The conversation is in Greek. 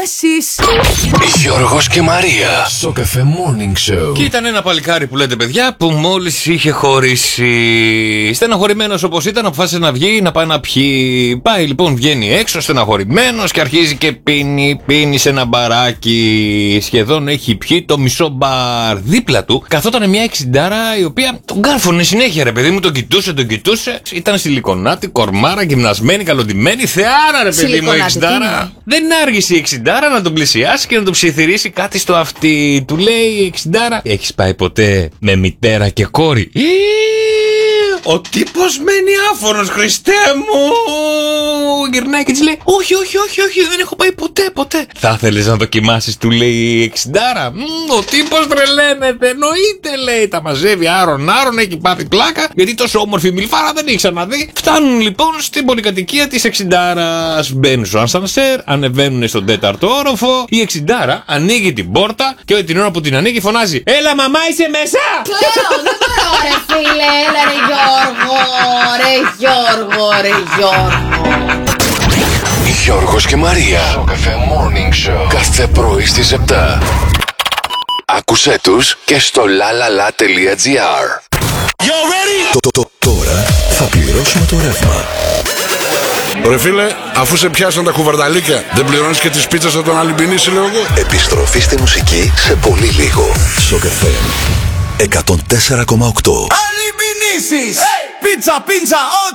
σχέσεις. Γιώργος και Μαρία στο Cafe Morning Show. Και ήταν ένα παλικάρι που λέτε παιδιά που μόλις είχε χωρίσει. Στεναχωρημένος όπως ήταν, αποφάσισε να βγει να πάει να πιει. Πάει λοιπόν, βγαίνει έξω στεναχωρημένος και αρχίζει και πίνει σε ένα μπαράκι. Σχεδόν έχει πιει το μισό μπαρ. Δίπλα του καθόταν μια εξιντάρα η οποία τον κάρφωνε συνέχεια, ρε παιδί μου, τον κοιτούσε. Ήταν σιλικονάτη, κορμάρα, γυμνασμένη, καλοντημένη. Θεάρα, ρε παιδί μου, εξιντάρα. Δεν άργησε η εξιντάρα να τον πλησιάσει και να τον ψιθυρίσει κάτι στο αυτί. Του λέει η εξιντάρα: έχεις πάει ποτέ με μητέρα και κόρη? Ο τύπος μένει άφωνος, Χριστέ μου! Γυρνάει και της λέει: όχι, δεν έχω πάει ποτέ. Θα ήθελες να δοκιμάσεις, του λέει η εξιντάρα. Ο τύπος τρελαίνεται, εννοείται, λέει. Τα μαζεύει άρον, έχει πάθει πλάκα, γιατί τόσο όμορφη μιλφάρα δεν έχει ξαναδεί. Φτάνουν λοιπόν στην πολυκατοικία της εξιντάρας. Μπαίνουν στο ασανσέρ, ανεβαίνουν στον 4ο όροφο. Η εξιντάρα ανοίγει την πόρτα και την ώρα που την ανοίγει φωνάζει: έλα, μαμά, είσαι μέσα! Κλαίω, δεν μπορώ, ρε φίλε, έλα ρε Γιώργο. Γιώργος και Μαρία στο Cafe Morning Show. Κάθε πρωί στις 7. Άκουσέ τους και στο lalala.gr. Τώρα θα πληρώσουμε το ρεύμα. Ρε φίλε, αφού σε πιάσαν τα κουβαρδαλίκια, δεν πληρώνεις και τις πίτσες από τον Αλυμπινίση, λέω εγώ. Επιστροφή στη μουσική σε πολύ λίγο. Στο Cafe 104,8. Αλυμπινίσεις! Πίτσα,